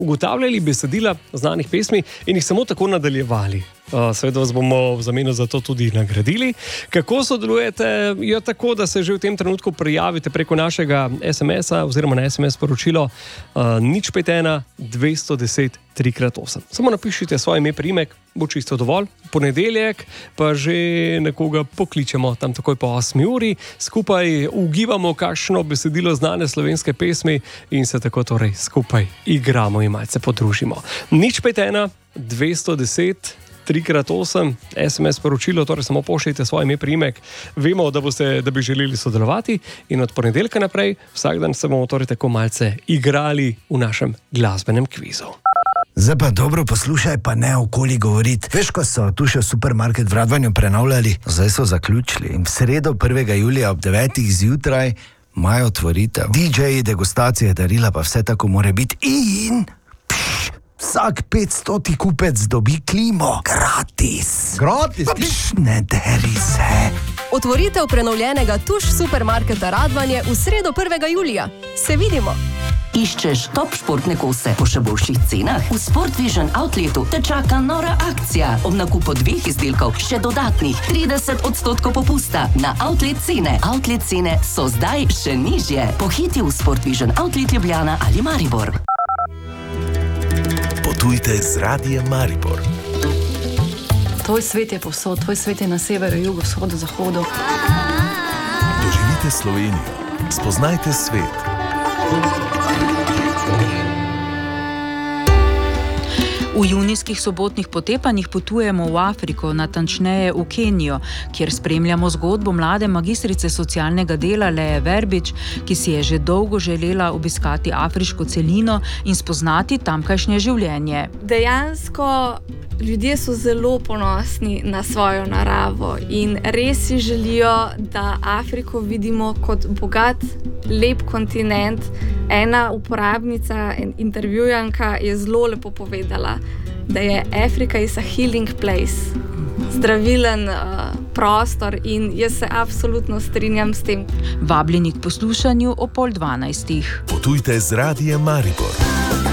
ugotavljali besedila znanih pesmi in jih samo tako nadaljevali. Seveda vas bomo v zameno za to tudi nagradili. Kako sodelujete? Je tako, da se že v tem trenutku prijavite preko našega SMS-a oziroma na SMS sporočilo 051 210 3x8. Samo napišite svoje ime, priimek, bo čisto dovolj. Ponedeljek pa že nekoga pokličemo tam takoj po 8 uri, skupaj ugibamo kakšno besedilo znane slovenske pesmi in se tako torej skupaj igramo in malce podružimo. 051 210 3x8 SMS sporočilo, torej samo pošljite svoje ime, priimek. Vemo, da bi želeli sodelovati in od ponedeljka naprej vsak dan se bomo torej tako malce igrali v našem glasbenem kvizu. Zdaj pa dobro poslušaj, pa ne okoli govoriti. Veš, ko so tu še v supermarket v Radvanju prenavljali, zdaj so zaključili in v sredo 1. julija ob 9. zjutraj imajo otvoritev. DJ-ji, degustacije, darila, pa vse tako more biti in vsak 500 kupec dobi klimo. Gratis. Gratis? Ne deri se. Otvoritev prenovljenega Tuš supermarketa Radvanje v sredo 1. julija. Se vidimo. Iščeš top športne kose po še boljših cenah? V Sport Vision Outletu te čaka nora akcija. Ob nakupu 2 izdelkov še dodatnih 30% popusta na outlet cene. Outlet cene so zdaj še nižje. Pohiti v Sport Vision Outlet Ljubljana ali Maribor. Potujte z Radiem Maribor. Tvoj svet je povsod, tvoj svet je na severu, jugu, vzhodu, zahodu. Doživite Slovenijo. Spoznajte svet. V junijskih sobotnih potepanjih potujemo v Afriko, natančneje v Kenijo, kjer spremljamo zgodbo mlade magistrice socialnega dela Leje Verbič, ki si je že dolgo želela obiskati afriško celino in spoznati tamkajšnje življenje. Dejansko ljudje so zelo ponosni na svojo naravo in res si želijo, da Afriko vidimo kot bogat, lep kontinent. Ena uporabnica, intervjujanka je zelo lepo povedala, da je Afrika is a healing place, zdravilen prostor in jaz se absolutno strinjam s tem. Vabljeni k poslušanju o 11:30. Potujte z Radiem Maribor.